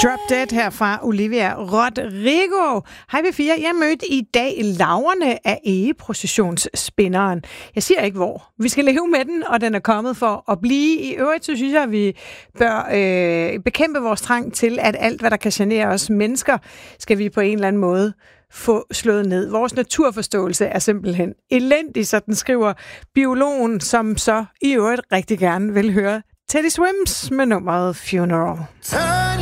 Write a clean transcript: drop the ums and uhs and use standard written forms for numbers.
Drop Dead her fra Olivia Rodrigo. Hej P4, jeg mødte i dag laverne af egeprocessionsspinderen. Jeg siger ikke hvor. Vi skal leve med den, og den er kommet for at blive. I øvrigt, så synes jeg, at vi bør bekæmpe vores trang til, at alt, hvad der kan genere os mennesker, skal vi på en eller anden måde få slået ned. Vores naturforståelse er simpelthen elendig, så den skriver biologen, som så i øvrigt rigtig gerne vil høre Teddy Swims med nummeret Funeral. Turn